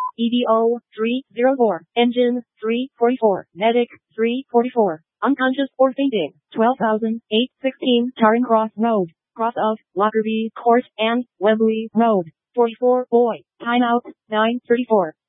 EDO 304. Engine 344. Medic 344. Unconscious or fainting. 12,816 Charing Cross Road. Cross of Lockerbie Court and Webley Road. 44 boy. Timeout 9:34.